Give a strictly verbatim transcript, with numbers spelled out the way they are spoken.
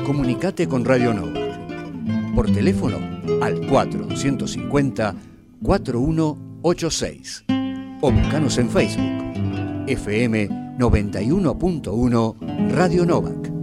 Comunicate con Radio Novak. Por teléfono al cuatro cinco cero, cuatro uno ocho seis. O buscanos en Facebook. F M noventa y uno punto uno Radio Novak.